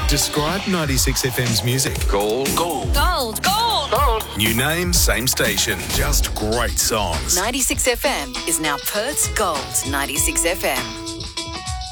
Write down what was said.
Describe 96 FM's music. Gold. Gold. Gold. New name, same station. Just great songs. 96 FM is now Perth's Gold 96 FM.